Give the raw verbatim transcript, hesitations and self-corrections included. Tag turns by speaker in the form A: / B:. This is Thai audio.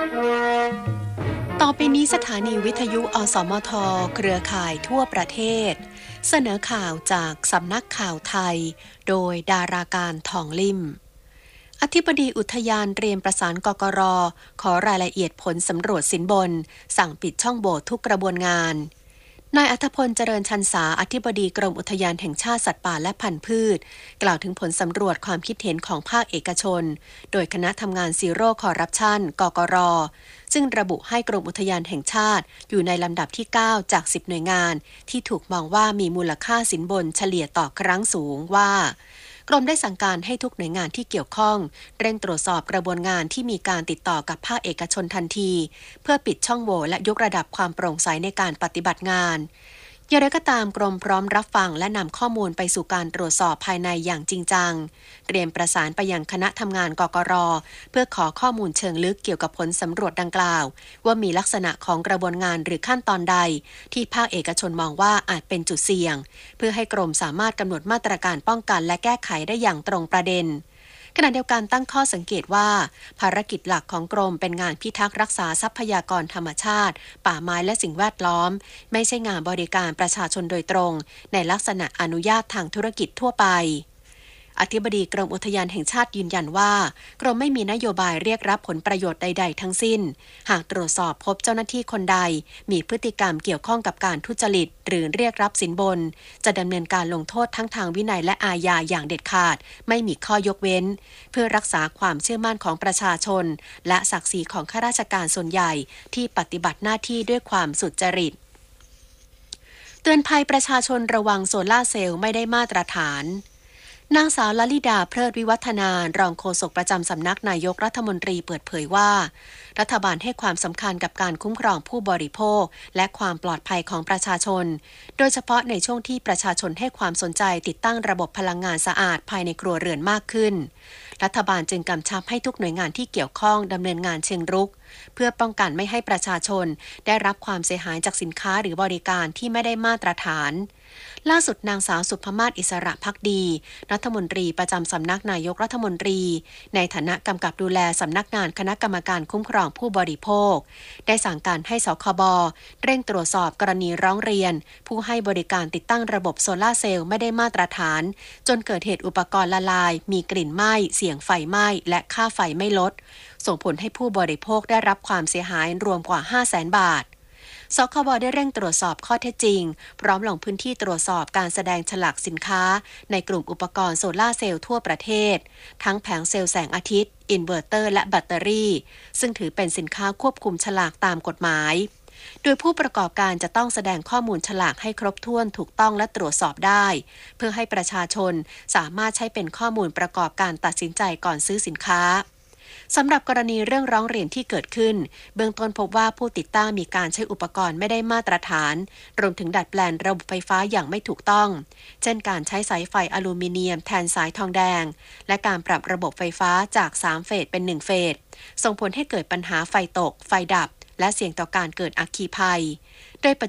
A: ต่อไปนี้สถานีวิทยุอสมทเครือข่ายทั่วประเทศเสนอข่าวจากสำนักข่าวไทยโดยดาราการทองลิ่มอธิบดีอุทยานเตรียมประสานกกร.ขอรายละเอียดผลสำรวจสินบนสั่งปิดช่องโหว่ทุกกระบวนงานนายอัธพลเจริญชันษาอธิบดีกรมอุทยานแห่งชาติสัตว์ป่าและพันธุ์พืชกล่าวถึงผลสำรวจความคิดเห็นของภาคเอกชนโดยคณะทำงานซีโร่คอร์รัปชันกกร.ซึ่งระบุให้กรมอุทยานแห่งชาติอยู่ในลำดับที่เก้าจากสิบหน่วยงานที่ถูกมองว่ามีมูลค่าสินบนเฉลี่ยต่อครั้งสูงว่ากรมได้สั่งการให้ทุกหน่วยงานที่เกี่ยวข้องเร่งตรวจสอบกระบวนงานที่มีการติดต่อกับภาคเอกชนทันทีเพื่อปิดช่องโหว่และยกระดับความโปร่งใสในการปฏิบัติงานอย่างไรก็ตามกรมพร้อมรับฟังและนำข้อมูลไปสู่การตรวจสอบภายในอย่างจริงจังเตรียมประสานไปยังคณะทำงานกกร.เพื่อขอข้อมูลเชิงลึกเกี่ยวกับผลสำรวจดังกล่าวว่ามีลักษณะของกระบวนงานหรือขั้นตอนใดที่ภาคเอกชนมองว่าอาจเป็นจุดเสี่ยงเพื่อให้กรมสามารถกำหนดมาตรการป้องกันและแก้ไขได้อย่างตรงประเด็นขณะเดียวกันตั้งข้อสังเกตว่าภารกิจหลักของกรมเป็นงานพิทักษ์รักษาทรัพยากรธรรมชาติป่าไม้และสิ่งแวดล้อมไม่ใช่งานบริการประชาชนโดยตรงในลักษณะอนุญาตทางธุรกิจทั่วไปอธิบดีกรมอุทยานแห่งชาติยืนยันว่ากรมไม่มีนโยบายเรียกรับผลประโยชน์ใดๆทั้งสิ้นหากตรวจสอบพบเจ้าหน้าที่คนใดมีพฤติกรรมเกี่ยวข้องกับการทุจริตหรือเรียกรับสินบนจะดำเนินการลงโทษทั้งทางวินัยและอาญาอย่างเด็ดขาดไม่มีข้อยกเว้นเพื่อรักษาความเชื่อมั่นของประชาชนและศักดิ์ศรีของข้าราชการส่วนใหญ่ที่ปฏิบัติหน้าที่ด้วยความสุจริตเตือนภัยประชาชนระวังโซล่าร์เซลล์ไม่ได้มาตรฐานนางสาวลลิดาเพลิดวิวัฒนารองโฆษกประจำสำนักนายกรัฐมนตรีเปิดเผยว่ารัฐบาลให้ความสำคัญกับการคุ้มครองผู้บริโภคและความปลอดภัยของประชาชนโดยเฉพาะในช่วงที่ประชาชนให้ความสนใจติดตั้งระบบพลังงานสะอาดภายในครัวเรือนมากขึ้นรัฐบาลจึงกำชับให้ทุกหน่วยงานที่เกี่ยวข้องดำเนินงานเชิงรุกเพื่อป้องกันไม่ให้ประชาชนได้รับความเสียหายจากสินค้าหรือบริการที่ไม่ได้มาตรฐานล่าสุดนางสาวสุภมาศอิสระภักดีรัฐมนตรีประจำสำนักนายกรัฐมนตรีในฐานะกำกับดูแลสำนักงานคณะกรรมการคุ้มครองผู้บริโภคได้สั่งการให้สคบเร่งตรวจสอบกรณีร้องเรียนผู้ให้บริการติดตั้งระบบโซลาร์เซลล์ไม่ได้มาตรฐานจนเกิดเหตุอุปกรณ์ละลายมีกลิ่นไหม้เสี่ยงไฟไหม้และค่าไฟไม่ลดส่งผลให้ผู้บริโภคได้รับความเสียหายรวมกว่า ห้าแสน บาทสคบได้เร่งตรวจสอบข้อเท็จจริงพร้อมลงพื้นที่ตรวจสอบการแสดงฉลากสินค้าในกลุ่มอุปกรณ์โซลาร์เซลล์ทั่วประเทศทั้งแผงเซลล์แสงอาทิตย์อินเวอร์เตอร์และแบตเตอรี่ซึ่งถือเป็นสินค้าควบคุมฉลากตามกฎหมายโดยผู้ประกอบการจะต้องแสดงข้อมูลฉลากให้ครบถ้วนถูกต้องและตรวจสอบได้เพื่อให้ประชาชนสามารถใช้เป็นข้อมูลประกอบการตัดสินใจก่อนซื้อสินค้าสำหรับกรณีเรื่องร้องเรียนที่เกิดขึ้นเบื้องต้นพบว่าผู้ติดตั้งมีการใช้อุปกรณ์ไม่ได้มาตรฐานรวมถึงดัดแปลงระบบไฟฟ้าอย่างไม่ถูกต้องเช่นการใช้สายไฟอลูมิเนียมแทนสายทองแดงและการปรับระบบไฟฟ้าจากสามเฟสเป็นหนึ่งเฟสส่งผลให้เกิดปัญหาไฟตกไฟดับและเสี่ยงต่อการเกิดอัคคีภัยโดยปัจ